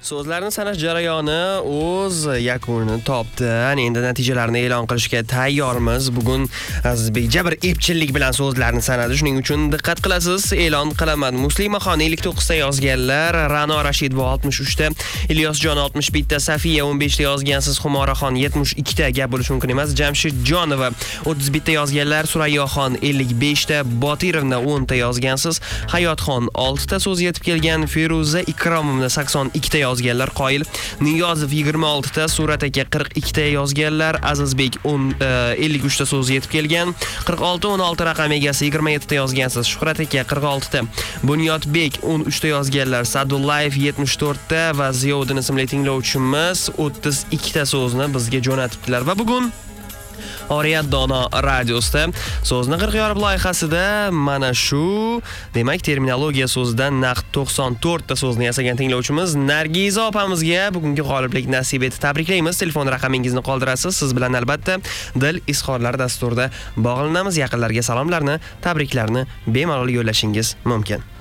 So'zlarni sanash jarayoni o'z yakunini topdi. Endi natijalarni e'lon qilishga tayyormiz. Bugun Azizbek jabr epchillik bilan so'zlarni sanadi. Shuning uchun diqqat qilasiz. E'lon qilaman. Muslimaxon 59 ta yozganlar, Ra'no Rashidova 63 ta, Ilyosjon 61 ta, Safiya 15 ta yozgansiz, Xumoraxon 72 ta, gap bo'lishi mumkin emas. Jamshidjonova 31 ta yozganlar, Surayyoxon 55 ta, Botirovna 10 ta yozgansiz, Hayotxon 6 ta so'z yetib kelgan, Feruza Ikromovna 82 ta yozganlar, Qoyil Niyozov 26 ta, Surat aka 42 ta yozganlar, Azizbek 53 ta so'z yetib kelgan, 46-16 raqam egasi 27 ta yozgansiz, Shuhrat aka 46 ta, Bunyodbek 13 ta yozganlar, Sadullayev 74 ta va Ziyoddin ismli tinglovchimiz 32 ta so'zni bizga jo'natibdilar va bugun Oriyat Dono radiosida so'zni 40 yorib loyihasida mana shu, demak, terminologiya so'zidan naqd 94 ta so'zni yasagan tinglovchimiz Nargiza opamizga bugungi g'oliblik nasib etdi. Tabriklaymiz. Telefon raqamingizni qoldirasiz. Siz bilan albatta Dil izhorlari dasturida bog'lanamiz. Yaqinlarga salomlarni, tabriklarni bemalol yo'llashingiz mumkin.